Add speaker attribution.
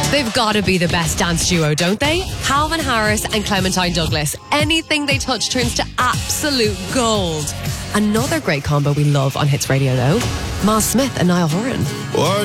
Speaker 1: They've got to be the best dance duo, don't they? Calvin Harris and Clementine Douglas. Anything they touch turns to absolute gold. Another great combo we love on Hits Radio, though. Miles Smith and Niall Horan.